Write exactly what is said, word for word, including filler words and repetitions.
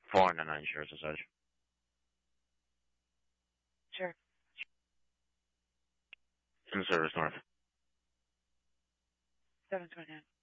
four ninety-nine shares as such. Sure. In service north. seven twenty-nine.